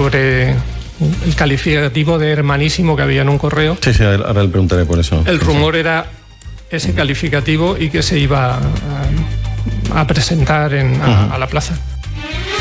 sobre el calificativo de hermanísimo que había en un correo. Sí, ahora le preguntaré por eso. El rumor era ese calificativo y que se iba a presentar a la plaza.